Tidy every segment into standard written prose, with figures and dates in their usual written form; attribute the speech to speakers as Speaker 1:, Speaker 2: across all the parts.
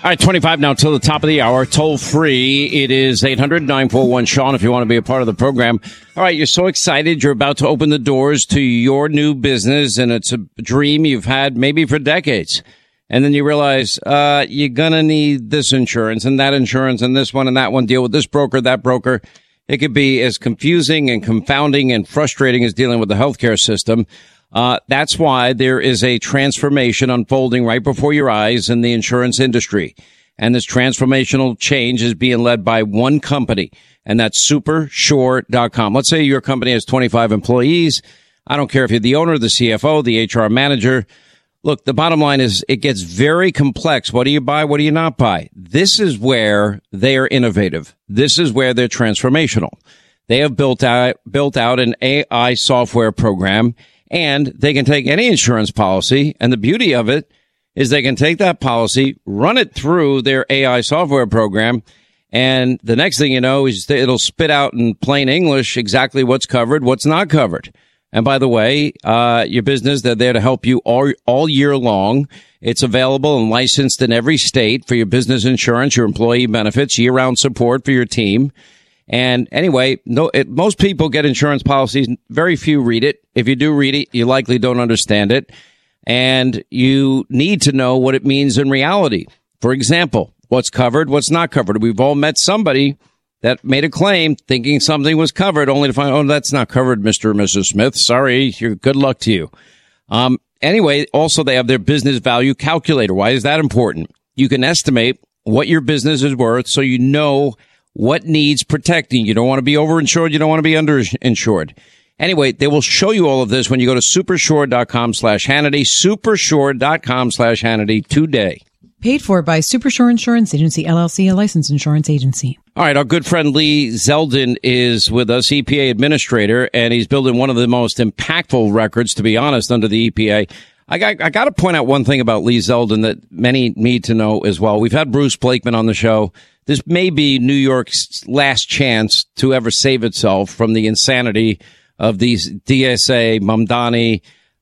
Speaker 1: All right, 25 now till the top of the hour. Toll free. It is 800-941-SEAN if you want to be a part of the program. All right, you're so excited. You're about to open the doors to your new business, and it's a dream you've had maybe for decades. And then you realize you're going to need this insurance and this one and that one. Deal with this broker, that broker. It could be as confusing and confounding and frustrating as dealing with the healthcare system. That's why there is a transformation unfolding right before your eyes in the insurance industry. And this transformational change is being led by one company, and that's SuperSure.com. Let's say your company has 25 employees. I don't care if you're the owner, the CFO, the HR manager. Look, the bottom line is it gets very complex. What do you buy? What do you not buy? This is where they are innovative. This is where they're transformational. They have built out an AI software program, and they can take any insurance policy. And the beauty of it is they can take that policy, run it through their AI software program. And the next thing you know is it'll spit out in plain English exactly what's covered, what's not covered. And by the way, your business, they're there to help you all year long. It's available and licensed in every state for your business insurance, your employee benefits, year-round support for your team. And anyway, most people get insurance policies. Very few read it. If you do read it, you likely don't understand it. And you need to know what it means in reality. For example, what's covered, what's not covered. We've all met somebody that made a claim thinking something was covered, only to find, oh, that's not covered, Mr. or Mrs. Smith. Sorry, good luck to you. Anyway, also they have their business value calculator. Why is that important? You can estimate what your business is worth so you know what needs protecting. You don't want to be overinsured. You don't want to be underinsured. Anyway, they will show you all of this when you go to supersure.com/Hannity, supersure.com/Hannity today.
Speaker 2: Paid for by Supersure Insurance Agency, LLC, a licensed insurance agency.
Speaker 1: All right, our good friend Lee Zeldin is with us, EPA administrator, and he's building one of the most impactful records, to be honest, under the EPA. I got to point out one thing about Lee Zeldin that many need to know as well. We've had Bruce Blakeman on the show. This may be New York's last chance to ever save itself from the insanity of these DSA, Mamdani,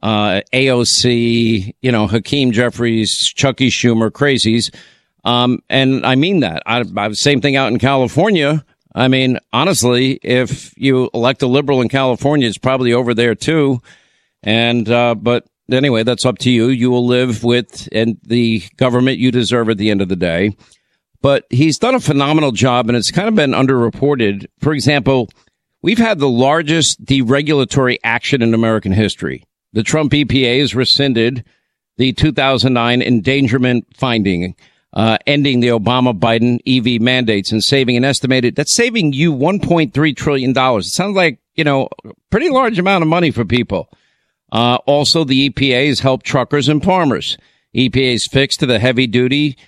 Speaker 1: AOC, Hakeem Jeffries, Chucky Schumer crazies. And I mean that. Same thing out in California. I mean, honestly, if you elect a liberal in California, it's probably over there too. And, but anyway, that's up to you. You will live with the government you deserve at the end of the day. But he's done a phenomenal job, and it's kind of been underreported. For example, we've had the largest deregulatory action in American history. The Trump EPA has rescinded the 2009 endangerment finding, ending the Obama-Biden EV mandates and saving that's saving you $1.3 trillion. It sounds like, a pretty large amount of money for people. Also, the EPA has helped truckers and farmers. EPA's fixed to the heavy-duty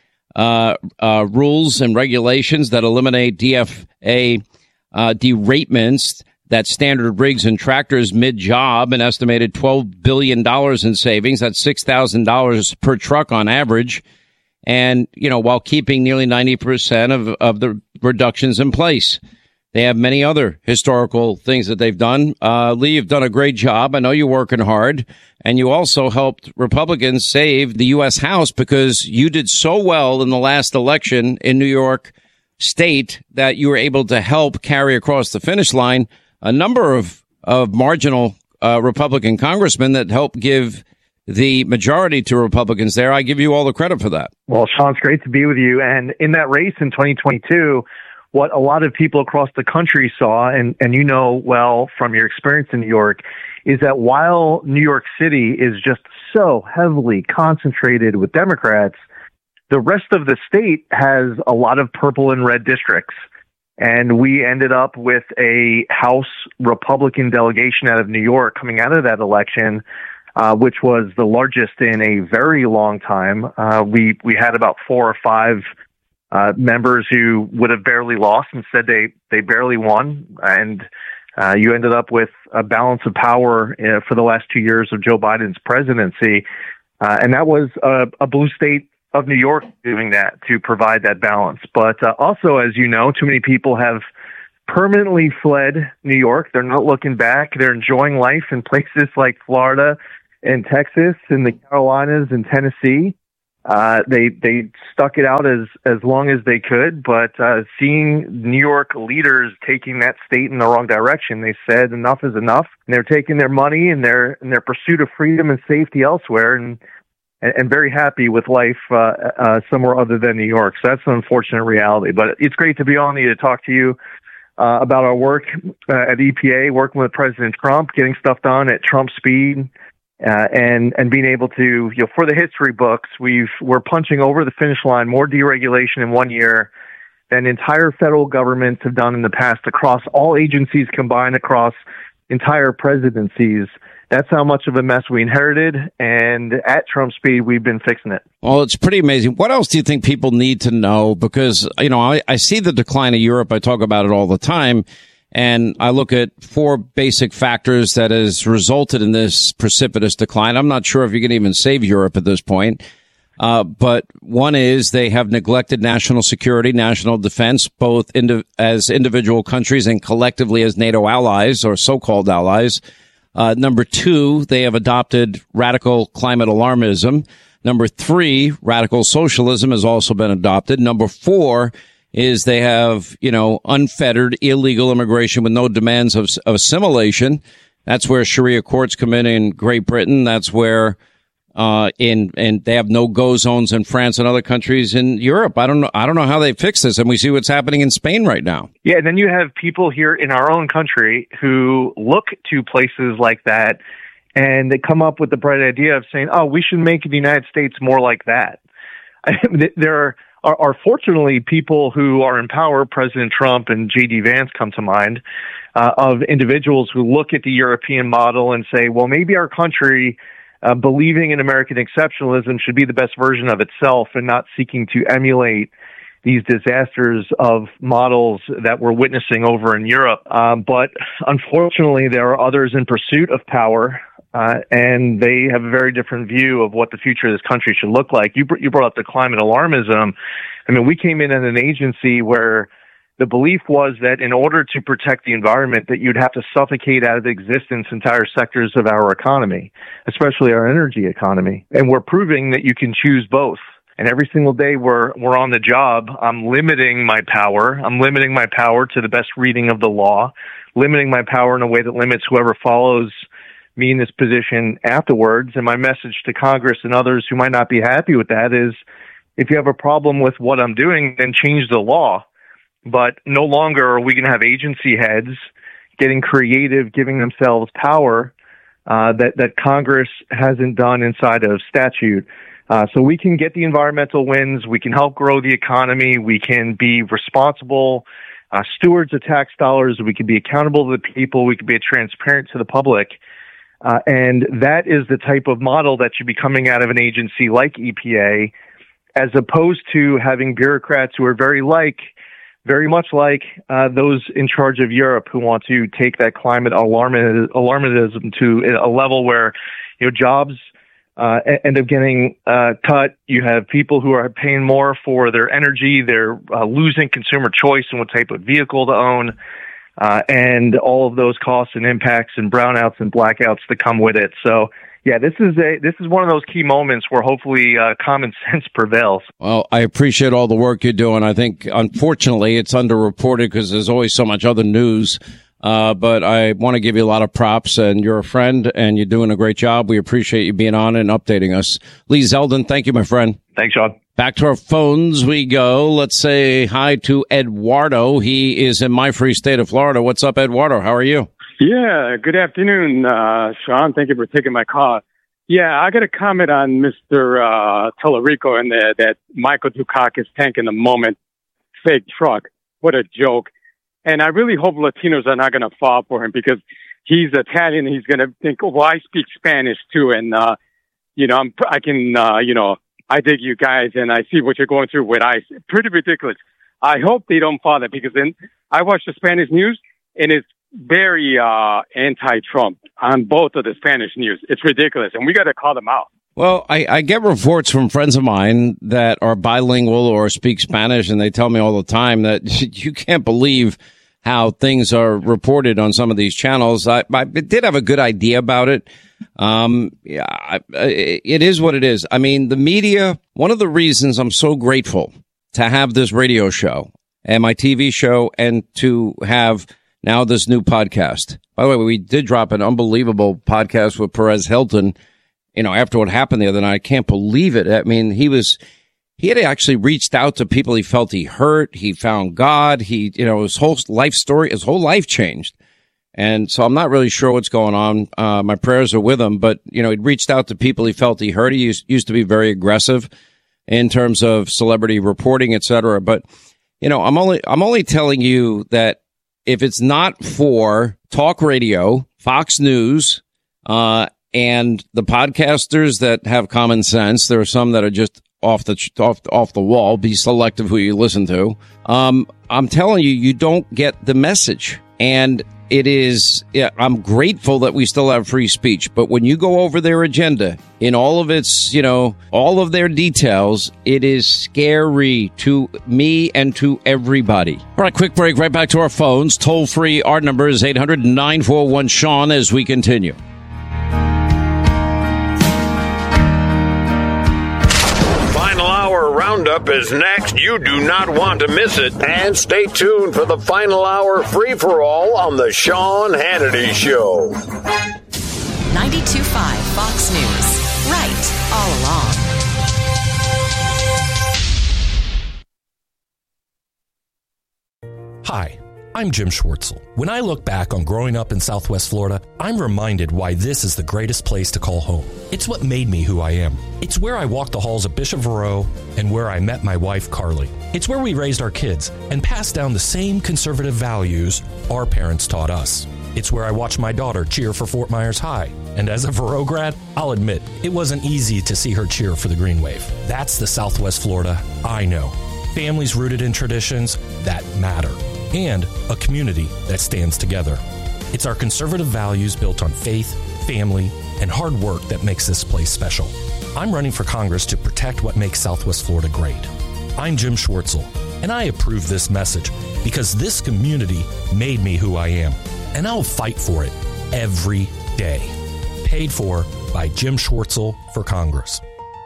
Speaker 1: rules and regulations that eliminate DFA deratements. That's standard rigs and tractors mid-job, an estimated $12 billion in savings. That's $6,000 per truck on average. And, while keeping nearly 90% of the reductions in place. They have many other historical things that they've done. Lee, you've done a great job. I know you're working hard. And you also helped Republicans save the U.S. House because you did so well in the last election in New York State that you were able to help carry across the finish line a number of marginal Republican congressmen that helped give the majority to Republicans there. I give you all the credit for that.
Speaker 3: Well, Sean, it's great to be with you. And in that race in 2022, what a lot of people across the country saw, and well from your experience in New York, is that while New York City is just so heavily concentrated with Democrats, the rest of the state has a lot of purple and red districts. And we ended up with a House Republican delegation out of New York coming out of that election, which was the largest in a very long time. We had about 4 or 5 members who would have barely lost. Instead, they barely won. And you ended up with a balance of power for the last 2 years of Joe Biden's presidency. And that was a blue state of New York doing that to provide that balance. But also, as you know, too many people have permanently fled New York. They're not looking back. They're enjoying life in places like Florida and Texas and the Carolinas and Tennessee. They stuck it out as long as they could, but seeing New York leaders taking that state in the wrong direction, they said enough is enough. And they're taking their money and their pursuit of freedom and safety elsewhere, and very happy with life somewhere other than New York. So that's an unfortunate reality. But it's great to be on here to talk to you about our work at EPA, working with President Trump, getting stuff done at Trump speed. And being able to, for the history books, we're punching over the finish line, more deregulation in 1 year than entire federal governments have done in the past across all agencies combined across entire presidencies. That's how much of a mess we inherited, and at Trump speed, we've been fixing it.
Speaker 1: Well, it's pretty amazing. What else do you think people need to know? Because, I see the decline of Europe. I talk about it all the time. And I look at four basic factors that has resulted in this precipitous decline. I'm not sure if you can even save Europe at this point. But one is they have neglected national security, national defense, both as individual countries and collectively as NATO allies or so-called allies. Number two, they have adopted radical climate alarmism. Number three, radical socialism has also been adopted. Number four is they have, unfettered illegal immigration with no demands of assimilation. That's where Sharia courts come in Great Britain. That's where, and they have no-go zones in France and other countries in Europe. I don't know how they fix this. And we see what's happening in Spain right now.
Speaker 3: Yeah. And then you have people here in our own country who look to places like that and they come up with the bright idea of saying, oh, we should make the United States more like that. There are fortunately people who are in power, President Trump and J.D. Vance come to mind, of individuals who look at the European model and say, well, maybe our country, believing in American exceptionalism, should be the best version of itself and not seeking to emulate these disasters of models that we're witnessing over in Europe. But unfortunately, there are others in pursuit of power, and they have a very different view of what the future of this country should look like. You brought up the climate alarmism. I mean, we came in at an agency where the belief was that in order to protect the environment, that you'd have to suffocate out of existence entire sectors of our economy, especially our energy economy. And we're proving that you can choose both. And every single day we're on the job, I'm limiting my power. I'm limiting my power to the best reading of the law, limiting my power in a way that limits whoever follows me in this position afterwards. And my message to Congress and others who might not be happy with that is, if you have a problem with what I'm doing, then change the law. But no longer are we going to have agency heads getting creative, giving themselves power that Congress hasn't done inside of statute. So we can get the environmental wins. We can help grow the economy. We can be responsible stewards of tax dollars. We can be accountable to the people. We can be transparent to the public. And that is the type of model that should be coming out of an agency like EPA, as opposed to having bureaucrats who are very much like those in charge of Europe, who want to take that climate alarmism to a level where, jobs end up getting cut. You have people who are paying more for their energy. They're losing consumer choice in what type of vehicle to own. And all of those costs and impacts and brownouts and blackouts that come with it. So, yeah, this is one of those key moments where hopefully common sense prevails.
Speaker 1: Well, I appreciate all the work you're doing. I think, unfortunately, it's underreported because there's always so much other news. But I want to give you a lot of props, and you're a friend, and you're doing a great job. We appreciate you being on and updating us. Lee Zeldin, thank you, my friend.
Speaker 3: Thanks, Sean.
Speaker 1: Back to our phones we go. Let's say hi to Eduardo. He is in my free state of Florida. What's up, Eduardo? How are you?
Speaker 4: Yeah, good afternoon, Sean. Thank you for taking my call. Yeah, I got a comment on Mr. Tellerico and that Michael Dukakis tank in the moment fake truck. What a joke. And I really hope Latinos are not going to fall for him, because he's Italian. He's going to think, well, I speak Spanish too. And, I dig you guys, and I see what you're going through with ICE. Pretty ridiculous. I hope they don't fall that, because then I watch the Spanish news, and it's very anti-Trump on both of the Spanish news. It's ridiculous, and we got to call them out.
Speaker 1: Well, I get reports from friends of mine that are bilingual or speak Spanish, and they tell me all the time that you can't believe how things are reported on some of these channels. I did have a good idea about it. It is what it is. I mean, the media, one of the reasons I'm so grateful to have this radio show and my TV show and to have now this new podcast. By the way, we did drop an unbelievable podcast with Perez Hilton, after what happened the other night. I can't believe it. I mean, he had actually reached out to people he felt he hurt. He found God. His whole life story, his whole life changed. And so I'm not really sure what's going on. My prayers are with him, but, he'd reached out to people he felt he hurt. He used to be very aggressive in terms of celebrity reporting, et cetera. But, I'm only telling you that if it's not for talk radio, Fox News, and the podcasters that have common sense, there are some that are just off the wall. Be selective who you listen to. I'm telling you, you don't get the message. And it is, I'm grateful that we still have free speech. But when you go over their agenda in all of its, all of their details, it is scary to me and to everybody. All right, quick break. Right back to our phones. Toll free. Our number is 800-941-SEAN as we continue.
Speaker 5: Roundup is next. You do not want to miss it. And stay tuned for the final hour free-for-all on the Sean Hannity Show.
Speaker 6: 92.5 Fox News. Right all along.
Speaker 7: Hi, I'm Jim Schwartzel. When I look back on growing up in Southwest Florida, I'm reminded why this is the greatest place to call home. It's what made me who I am. It's where I walked the halls of Bishop Verot and where I met my wife, Carly. It's where we raised our kids and passed down the same conservative values our parents taught us. It's where I watched my daughter cheer for Fort Myers High. And as a Verot grad, I'll admit, it wasn't easy to see her cheer for the Green Wave. That's the Southwest Florida I know. Families rooted in traditions that matter. And a community that stands together. It's our conservative values built on faith, family, and hard work that makes this place special. I'm running for Congress to protect what makes Southwest Florida great. I'm Jim Schwartzel, and I approve this message because this community made me who I am, and I'll fight for it every day. Paid for by Jim Schwartzel for Congress.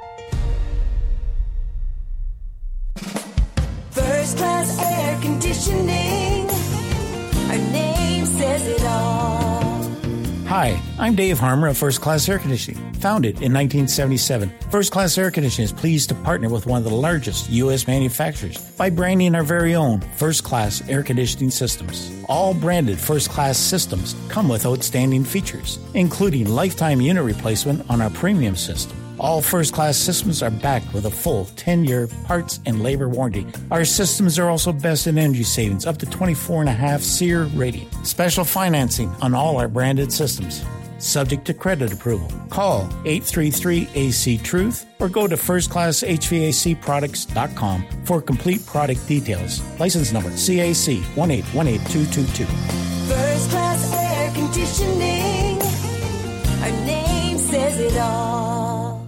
Speaker 8: First class air conditioning. Our name says it all.
Speaker 9: Hi, I'm Dave Harmer of First Class Air Conditioning. Founded in 1977, First Class Air Conditioning is pleased to partner with one of the largest U.S. manufacturers by branding our very own First Class Air Conditioning systems. All branded First Class systems come with outstanding features, including lifetime unit replacement on our premium system. All first-class systems are backed with a full 10-year parts and labor warranty. Our systems are also best in energy savings, up to 24.5 SEER rating. Special financing on all our branded systems. Subject to credit approval. Call 833-AC-TRUTH or go to firstclasshvacproducts.com for complete product details. License number CAC 1818222.
Speaker 8: First Class Air Conditioning. Our name says it all.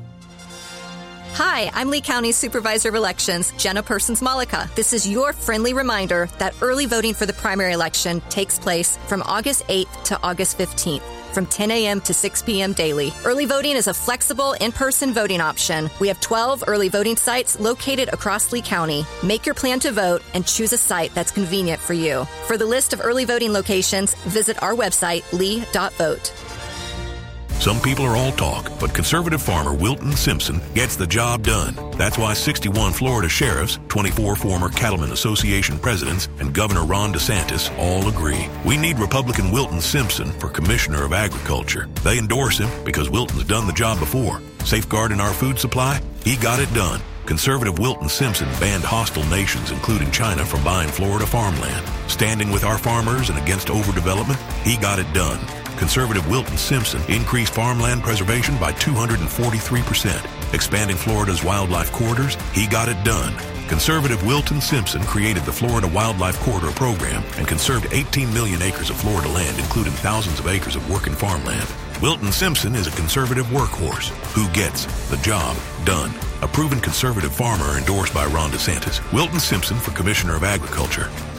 Speaker 10: Hi, I'm Lee County Supervisor of Elections, Jenna Persons-Malika. This is your friendly reminder that early voting for the primary election takes place from August 8th to August 15th. From 10 a.m. to 6 p.m. daily. Early voting is a flexible, in-person voting option. We have 12 early voting sites located across Lee County. Make your plan to vote and choose a site that's convenient for you. For the list of early voting locations, visit our website, lee.vote.
Speaker 11: Some people are all talk, but conservative farmer Wilton Simpson gets the job done. That's why 61 Florida sheriffs, 24 former Cattlemen Association presidents, and Governor Ron DeSantis all agree. We need Republican Wilton Simpson for Commissioner of Agriculture. They endorse him because Wilton's done the job before. Safeguarding our food supply? He got it done. Conservative Wilton Simpson banned hostile nations, including China, from buying Florida farmland. Standing with our farmers and against overdevelopment? He got it done. Conservative Wilton Simpson increased farmland preservation by 243%. Expanding Florida's wildlife corridors, he got it done. Conservative Wilton Simpson created the Florida Wildlife Corridor Program and conserved 18 million acres of Florida land, including thousands of acres of working farmland. Wilton Simpson is a conservative workhorse who gets the job done. A proven conservative farmer endorsed by Ron DeSantis. Wilton Simpson for Commissioner of Agriculture.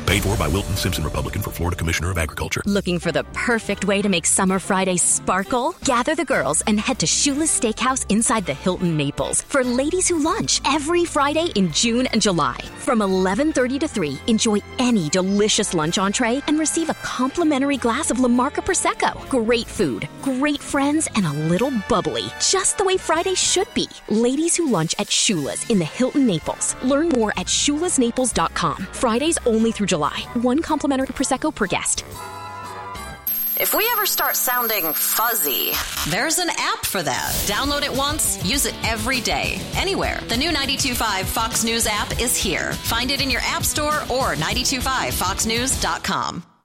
Speaker 11: Paid for by Wilton Simpson, Republican, for Florida Commissioner of Agriculture.
Speaker 12: Looking for the perfect way to make Summer Fridays sparkle? Gather the girls and head to Shula's Steakhouse inside the Hilton Naples for Ladies Who Lunch every Friday in June and July. From 11:30 to 3, enjoy any delicious lunch entree and receive a complimentary glass of La Marca Prosecco. Great food, great friends, and a little bubbly. Just the way Fridays should be. Ladies Who Lunch at Shula's in the Hilton Naples. Learn more at shulasnaples.com. Fridays only through July. One complimentary Prosecco per guest.
Speaker 6: If we ever start sounding fuzzy, there's an app for that. Download it once, use it every day, anywhere. The new 92.5 Fox News app is here. Find it in your app store or 925foxnews.com.